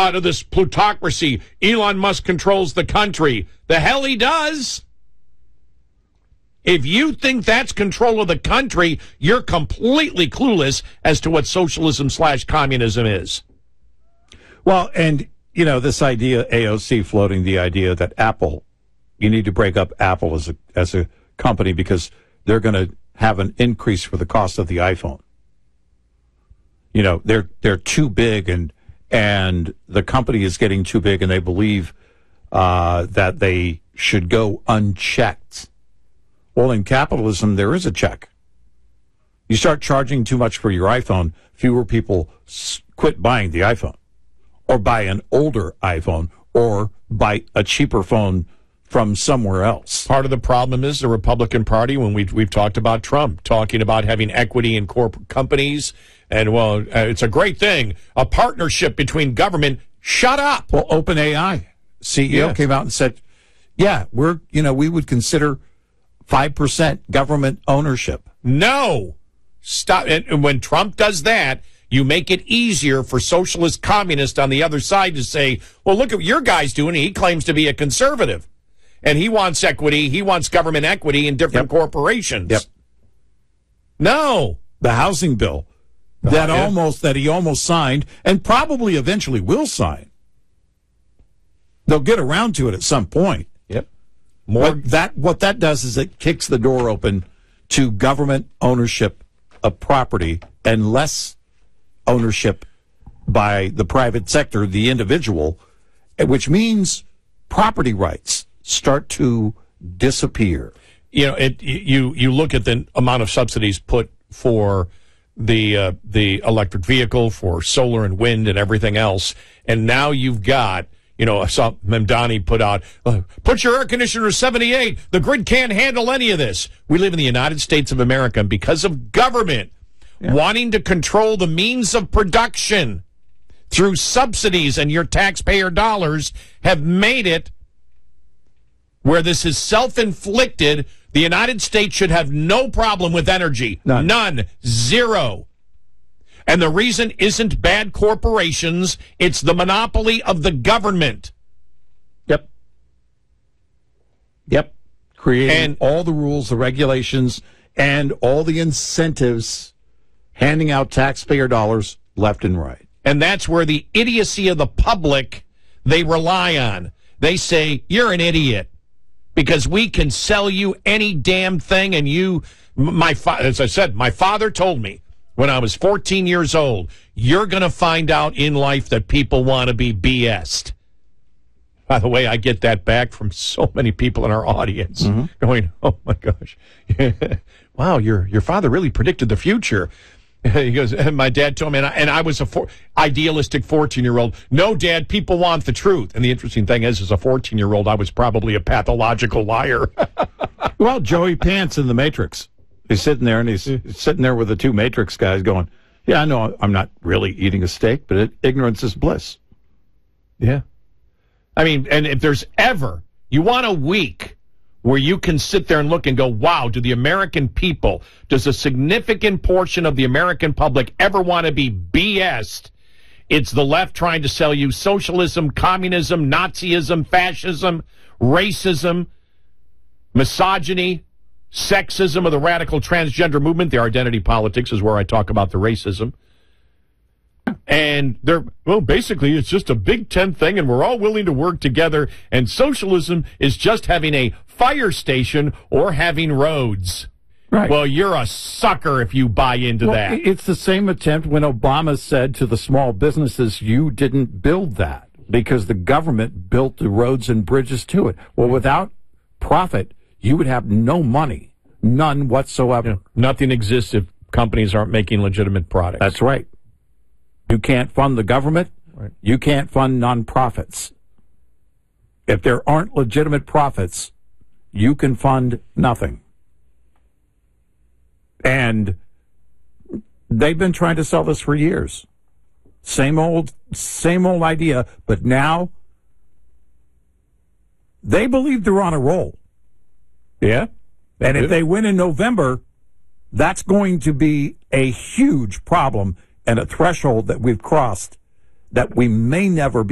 to this plutocracy. Elon Musk controls the country. The hell he does. If you think that's control of the country, you're completely clueless as to what socialism/communism is. Well, and, you know, this idea, AOC floating the idea that Apple, you need to break up Apple as a company because they're going to have an increase for the cost of the iPhone. You know, they're too big, and the company is getting too big, and they believe that they should go unchecked. Well, in capitalism, there is a check. You start charging too much for your iPhone, fewer people quit buying the iPhone, or buy an older iPhone, or buy a cheaper phone from somewhere else. Part of the problem is the Republican Party, when we've talked about Trump, talking about having equity in corporate companies, and, well, it's a great thing, a partnership between government. Shut up. Well, OpenAI CEO came out and said, yeah, we would consider 5% government ownership. No. Stop. And when Trump does that, you make it easier for socialist communists on the other side to say, well, look at what your guy's doing. He claims to be a conservative. And he wants equity. He wants government equity in different corporations. Yep. No. The housing bill that he almost signed and probably eventually will sign. They'll get around to it at some point. Yep. What that does is it kicks the door open to government ownership of property and less ownership by the private sector, the individual, which means property rights start to disappear. You know, you look at the amount of subsidies put for the electric vehicle, for solar and wind and everything else, and now you've got, you know, I saw Mamdani put out, put your air conditioner to 78. The grid can't handle any of this. We live in the United States of America, and because of government wanting to control the means of production through subsidies and your taxpayer dollars, have made it where this is self-inflicted. The United States should have no problem with energy. None. Zero. And the reason isn't bad corporations. It's the monopoly of the government. Yep. Creating all the rules, the regulations, and all the incentives, handing out taxpayer dollars left and right. And that's where the idiocy of the public, they rely on. They say, you're an idiot, because we can sell you any damn thing. And as I said, my father told me when I was 14 years old, you're going to find out in life that people want to be BS'd. By the way, I get that back from so many people in our audience going, oh, my gosh. Wow, your father really predicted the future. He goes, and my dad told me, and I was a idealistic 14-year-old. No, Dad, people want the truth. And the interesting thing is, as a 14-year-old, I was probably a pathological liar. Well, Joey Pants in The Matrix. He's sitting there, and he's sitting there with the two Matrix guys going, yeah, I know I'm not really eating a steak, but ignorance is bliss. Yeah. I mean, and if there's ever, you want a week where you can sit there and look and go, wow, do the American people, does a significant portion of the American public ever want to be BS'd? It's the left trying to sell you socialism, communism, Nazism, fascism, racism, misogyny, sexism of the radical transgender movement. The identity politics is where I talk about the racism. And basically it's just a Big Ten thing, and we're all willing to work together, and socialism is just having a fire station or having roads. Right. Well, you're a sucker if you buy into that. It's the same attempt when Obama said to the small businesses, you didn't build that because the government built the roads and bridges to it. Well, without profit, you would have no money, none whatsoever. Yeah. Nothing exists if companies aren't making legitimate products. That's right. You can't fund the government. Right. You can't fund nonprofits. If there aren't legitimate profits, you can fund nothing. And they've been trying to sell this for years. Same old idea, but now they believe they're on a roll. Yeah. And if they win in November, that's going to be a huge problem and a threshold that we've crossed that we may never be